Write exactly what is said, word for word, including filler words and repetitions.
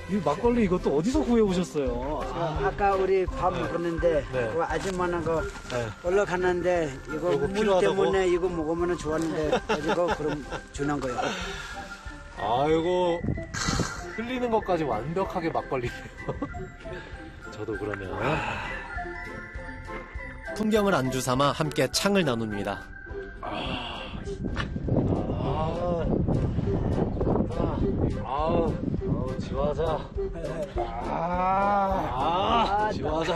이 막걸리 이것도 어디서 구해 오셨어요? 아, 아까 우리 밥 먹었는데 네. 그 아줌마는 거 네. 올라갔는데 이거 이거 물 필요하다고? 때문에 이거 먹으면 좋았는데 가지고 그럼 주는 거예요. 아이고 흘리는 것까지 완벽하게 막걸리네요. 저도 그러면 풍경을 안주 삼아 함께 창을 나눕니다. 아, 아, 아우, 아우, 지화자. 아, 아, 지화자.